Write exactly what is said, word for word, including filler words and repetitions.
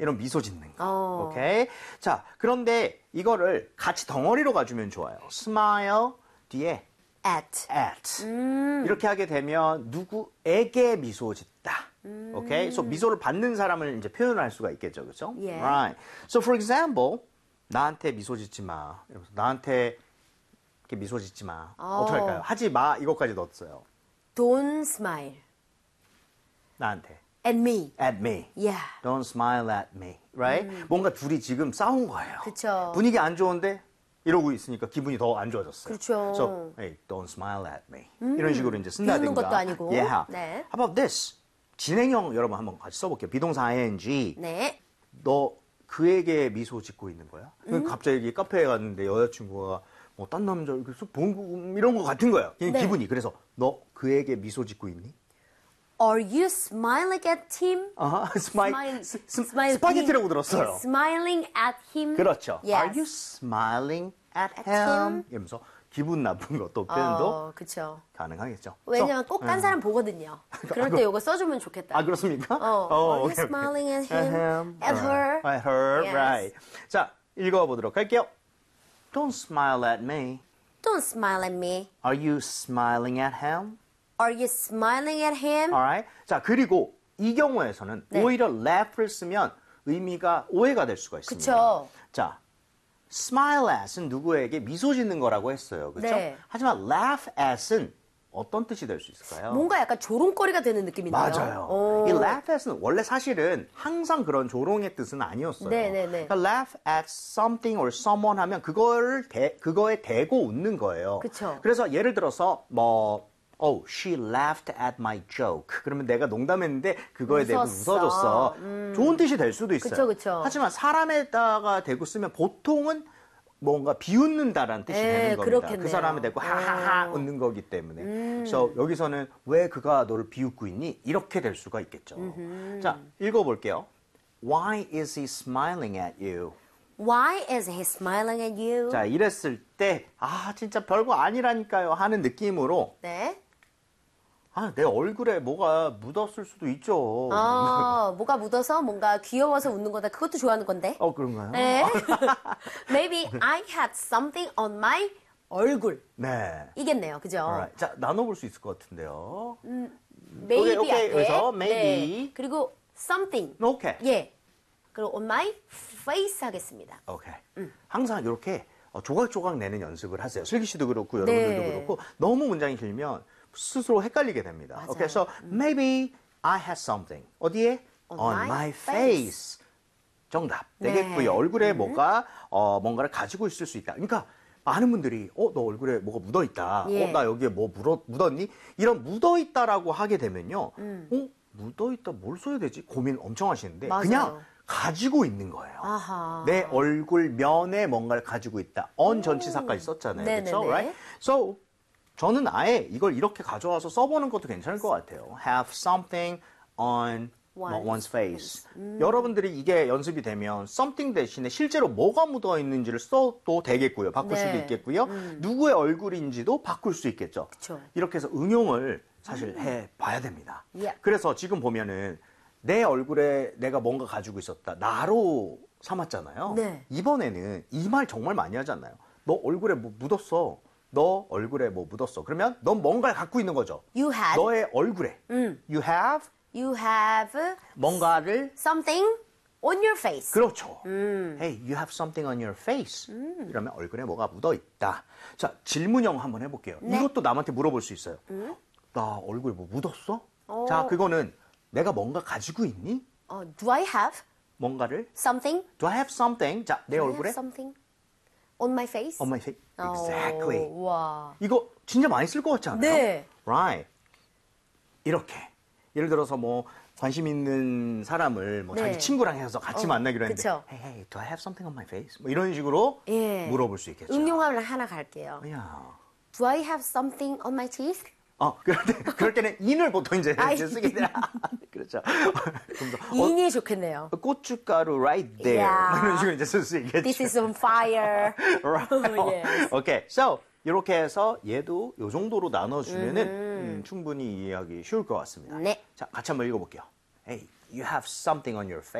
이런 미소 짓는 거. 어. 오케이. 자, 그런데 이거를 같이 덩어리로 가주면 좋아요. smile 뒤에 at. at. 음. 이렇게 하게 되면 누구에게 미소 짓다. 음. 오케이. So 미소를 받는 사람을 이제 표현할 수가 있겠죠. 그렇죠? Yeah. Right. So for example, 나한테 미소 짓지 마. 이러면서 나한테 이렇게 미소 짓지 마. 어. 어떻게 할까요? 하지 마. 이것까지 넣었어요. Don't smile 나한테. at me. At me. Yeah. Don't smile at me. Right? 뭔가 둘이 지금 싸운 거예요. 그쵸. 분위기 안 좋은데 이러고 있으니까 기분이 더 안 좋아졌어요. 그렇죠. So, hey, don't smile at me. 이런 식으로 이제 쓴다든가. 비웃는 것도 아니고. Yeah. 네. How about this? 진행형 여러분 한번 같이 써볼게요. 비동사 ing. 네. 너 그에게 미소 짓고 있는 거야? 음? 갑자기 카페에 갔는데 여자친구가 뭐 딴 남자 이렇게 쑥 보고 이런 거 같은 거예요. 그냥 네. 기분이. 그래서 너 그에게 미소 짓고 있니? Are you smiling at him? 아하, 스마일, Smile- 스, 스, smile 스파게티라고 being- 들었어요. yeah, smiling at him. 그렇죠. Yes. Are you smiling at, At him? him? 이러면서 기분 나쁜 것도 표현도 어, 그쵸. 가능하겠죠. 왜냐면 So, 꼭 딴 사람 보거든요. 그럴 때 이거 써주면 좋겠다. 아, 그렇습니까? 어, 어, are you 오케이, 오케이. smiling at At him? him. At her? At her, Yes. right. 자, 읽어보도록 할게요. Don't smile at me. Don't smile at me. Are you smiling at him? Are you smiling at him? Alright. 자, 그리고 이 경우에서는 네. 오히려 laugh를 쓰면 의미가 오해가 될 수가 있습니다. 그쵸. 자, smile at은 누구에게 미소 짓는 거라고 했어요. 그렇죠? 네. 하지만 laugh at은 어떤 뜻이 될 수 있을까요? 뭔가 약간 조롱거리가 되는 느낌이네요. 맞아요. 오. 이 laugh at은 원래 사실은 항상 그런 조롱의 뜻은 아니었어요. 네네네. 그러니까 laugh at something or someone 하면 그거를 대, 그거에 대고 웃는 거예요. 그쵸. 그래서 예를 들어서 뭐 Oh, she laughed at my joke. 그러면 내가 농담했는데 그거에 대고 웃었어. 웃어줬어. 음. 좋은 뜻이 될 수도 있어요. 그쵸, 그쵸. 하지만 사람에다가 대고 쓰면 보통은 뭔가 비웃는다라는 뜻이 에, 되는 겁니다. 그렇겠네요. 그 사람에 대고 하하하 오. 웃는 거기 때문에. 음. 그래서 여기서는 왜 그가 너를 비웃고 있니? 이렇게 될 수가 있겠죠. 음흠. 자, 읽어볼게요. Why is he smiling at you? Why is he smiling at you? 자, 이랬을 때, 아, 진짜 별거 아니라니까요 하는 느낌으로, 네. 아, 내 얼굴에 뭐가 묻었을 수도 있죠. 어, 뭐가 묻어서 뭔가 귀여워서 웃는 거다. 그것도 좋아하는 건데. 어, 그런가요? 네. Maybe I had something on my 얼굴. 네. 이겠네요. 그죠? Alright. 자, 나눠볼 수 있을 것 같은데요. Maybe 오케이, 오케이. 앞에. 그래서 maybe. 네. 그리고 something. 오케이. 예. 그리고 on my face 하겠습니다. 오케이. 항상 이렇게 조각조각 내는 연습을 하세요. 슬기 씨도 그렇고 여러분들도 네. 그렇고 너무 문장이 길면 스스로 헷갈리게 됩니다. 맞아요. 오케이, so maybe I had something. 어디에? On On my my face. face. 정답. 네. 되겠고요. 얼굴에 뭐가 어, 뭔가를 가지고 있을 수 있다. 그러니까 많은 분들이 어, 너 얼굴에 뭐가 묻어 있다. 예. 어, 나 여기에 뭐 묻어, 묻었니? 이런 묻어 있다라고 하게 되면요. 음. 어, 묻어 있다. 뭘 써야 되지? 고민 엄청 하시는데 맞아요. 그냥 가지고 있는 거예요. 아하. 내 얼굴 면에 뭔가를 가지고 있다. on 전치사까지 썼잖아요. 네네네. 그렇죠? Right? So 저는 아예 이걸 이렇게 가져와서 써보는 것도 괜찮을 것 같아요. Have something on One's one's face. 여러분들이 이게 연습이 되면 something 대신에 실제로 뭐가 묻어 있는지를 써도 되겠고요. 바꿀 네. 수도 있겠고요. 누구의 얼굴인지도 바꿀 수 있겠죠. 그쵸. 이렇게 해서 응용을 사실 해봐야 됩니다. Yeah. 그래서 지금 보면은 내 얼굴에 내가 뭔가 가지고 있었다. 나로 삼았잖아요. 네. 이번에는 이 말 정말 많이 하잖아요. 너 얼굴에 뭐 묻었어. 너 얼굴에 뭐 묻었어. 그러면 넌 뭔가를 갖고 있는 거죠. You had. 너의 얼굴에. 음. You have You have 뭔가를 something on your face. 그렇죠. 음. Hey, you have something on your face. 이러면 얼굴에 뭐가 묻어 있다. 자, 질문형 한번 해볼게요. 네. 이것도 남한테 물어볼 수 있어요. 나 얼굴에 뭐 묻었어? 어. 자, 그거는 내가 뭔가 가지고 있니? 어, do I have 뭔가를 something? Do I have something? 자, 내 Do I 얼굴에 have something on my face? on my face. Exactly. 어, 와. 이거 진짜 많이 쓸 것 같지 않아요? 네. Right. 이렇게. 예를 들어서 뭐 관심 있는 사람을 뭐 네. 자기 친구랑 해서 같이 어, 만나기로 했는데 그쵸. Hey, hey, do I have something on my face? 뭐 이런 식으로 예. 물어볼 수 있겠죠. 응용하면 하나 갈게요. 야. Do I have something on my teeth? 어, 그럴, 때, 그럴 때는 in을 보통 이제, 아이. 이제 쓰게 돼요. 그렇죠. 좀 더, 인이 좋겠네요. 어, 고춧가루 right there. 야. 뭐 이런 식으로 이제 쓸 수 있겠죠. This is on fire. right. Yes. Okay. So, 이렇게 해서 얘도 요 정도로 나눠주면은 음, 충분히 이해하기 쉬울 것 같습니다. 네. 자, 같이 한번 읽어볼게요. Hey, you have something on your face.